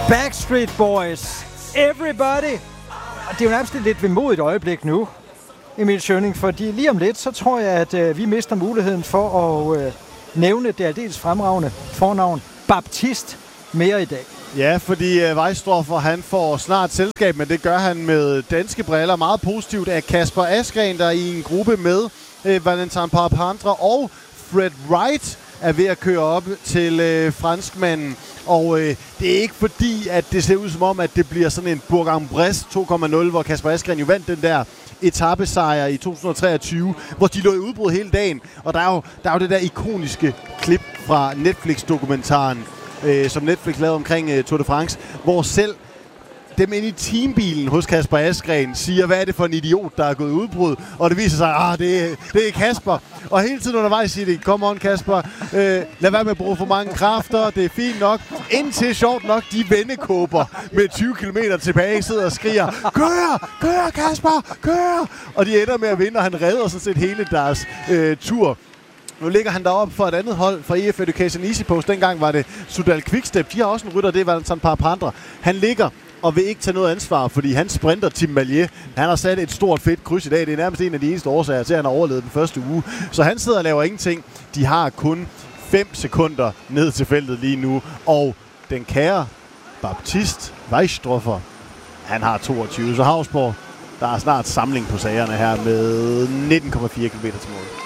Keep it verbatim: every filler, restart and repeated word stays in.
Backstreet Boys, Everybody. Og det er jo nærmest et lidt vemodigt øjeblik nu, Emil Schønning, fordi lige om lidt, så tror jeg, at øh, vi mister muligheden for at øh, nævne det aldeles fremragende fornavn Baptiste mere i dag. Ja, fordi uh, Weistroffer, han får snart selskab, men det gør han med danske briller. Meget positivt af Kasper Asgreen, der er i en gruppe med uh, Valentin Parapandre, og Fred Wright er ved at køre op til uh, franskmanden. Og uh, det er ikke fordi, at det ser ud som om, at det bliver sådan en Bourg-en-Bresse to komma nul, hvor Kasper Asgreen jo vandt den der etapesejr i to tusind og treogtyve, hvor de lå i udbrud hele dagen. Og der er jo, der er jo det der ikoniske klip fra Netflix-dokumentaren, øh, som Netflix lavede omkring øh, Tour de France, hvor selv dem inde i teambilen hos Kasper Asgreen siger, hvad er det for en idiot, der er gået i udbrud? Og det viser sig, at ah, det, er, det er Kasper. Og hele tiden undervejs siger de, come on Kasper, øh, lad være med at bruge for mange kræfter, det er fint nok. Indtil sjovt nok, de vendekåber med tyve kilometer tilbage sidder og skriger, kør, kør Kasper, kør! Og de ender med at vinde, og han redder sådan set hele deres øh, tur. Nu ligger han deroppe for et andet hold fra E F Education Easy Post. Dengang var det Sudal Quickstep. De har også en rytter, det er Valentin Parapandre. Han ligger og vil ikke tage noget ansvar, fordi han sprinter Tim Mallier. Han har sat et stort fedt kryds i dag. Det er nærmest en af de eneste årsager til, at han har overlevet den første uge. Så han sidder og laver ingenting. De har kun fem sekunder ned til feltet lige nu. Og den kære Baptiste Weistroffer, han har toogtyve. Så Hausborg, der er snart samling på sagerne her med nitten komma fire kilometer til mål.